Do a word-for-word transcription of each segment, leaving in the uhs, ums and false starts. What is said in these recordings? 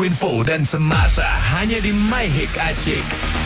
terinfo dan semasa hanya di MyHit Asyik.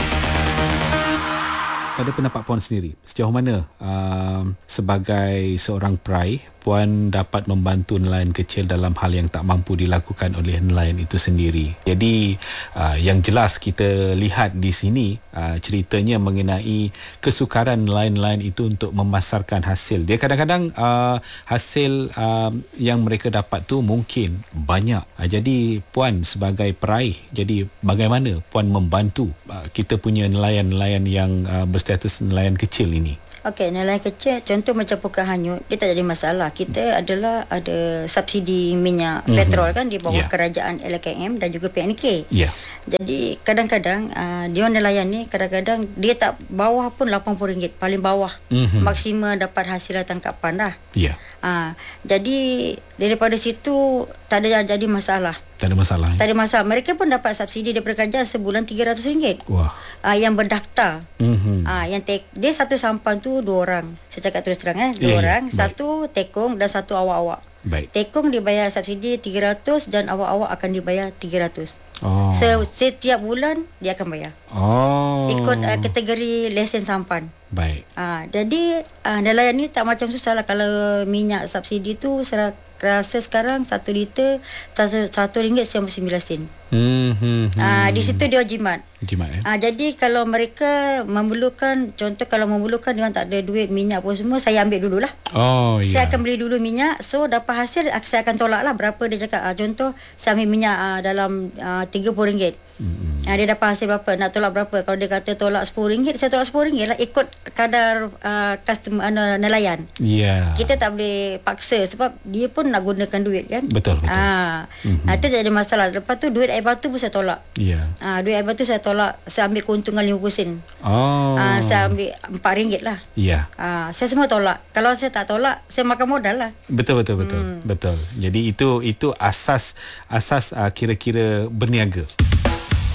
Pada pendapat Puan sendiri, sejauh mana uh, sebagai seorang perai, Puan dapat membantu nelayan kecil dalam hal yang tak mampu dilakukan oleh nelayan itu sendiri. Jadi uh, yang jelas kita lihat di sini uh, ceritanya mengenai kesukaran nelayan-nelayan itu untuk memasarkan hasil. Dia kadang-kadang uh, hasil uh, yang mereka dapat tu mungkin banyak. Uh, jadi Puan sebagai perai, jadi bagaimana Puan membantu uh, kita punya nelayan-nelayan yang uh, berstatus nelayan kecil ini? Okey, nelayan kecil, contoh macam Pukat Hanyut, dia tak jadi masalah. Kita hmm. adalah ada subsidi minyak mm-hmm. petrol kan di bawah yeah. kerajaan L K M dan juga P N K. Yeah. Jadi kadang-kadang uh, dia nelayan ni kadang-kadang dia tak bawah pun lapan puluh ringgit, paling bawah. Mm-hmm. Maksima dapat hasil tangkapan dah. Ya. Yeah. Uh, jadi daripada situ tak ada jadi masalah. Tak ada masalah. Tak ada masalah. Mereka pun dapat subsidi daripada kerajaan sebulan tiga ratus ringgit. Wah. Uh, yang berdaftar. Mm-hmm. Uh, yang tek, dia satu sampan tu dua orang. Saya cakap terus terang eh, dua yeah, orang, yeah. satu tekong dan satu awak-awak. Baik. Tekong dibayar subsidi tiga ratus dan awak-awak akan dibayar tiga ratus. Oh. So, setiap bulan dia akan bayar. Oh. Ikut uh, kategori lesen sampan. Baik. Uh, jadi uh, nelayan ni tak macam susah lah. Kalau minyak subsidi tu saya rasa sekarang satu liter satu, satu ringgit sembilan puluh sembilan sen. Hmm, hmm, hmm. Uh, di situ dia jimat. Jimat eh? Uh, jadi kalau mereka memerlukan, contoh kalau memerlukan dia tak ada duit minyak pun semua, saya ambil dululah. Oh, saya yeah. akan beli dulu minyak. So dapat hasil saya akan tolak lah berapa dia cakap. Uh, contoh saya ambil minyak uh, dalam uh, tiga puluh ringgit. Mm-hmm. Uh, dia dapat hasil berapa, nak tolak berapa. Kalau dia kata tolak sepuluh ringgit, saya tolak sepuluh ringgit lah, ikut kadar uh, customer uh, nelayan. Yeah. Kita tak boleh paksa sebab dia pun nak gunakan duit kan. Betul, betul. Ah, mm-hmm. Itu tak ada masalah. Lepas tu duit air batu pun saya tolak. Yeah. Ah, duit air batu saya tolak. Saya ambil keuntungan lima puluh sen. Oh. Ah, saya ambil empat ringgit lah. Ya. Yeah. Ah, saya semua tolak. Kalau saya tak tolak, saya makan modal lah. Betul, betul, betul. Hmm. Betul. Jadi itu itu asas asas uh, kira-kira berniaga.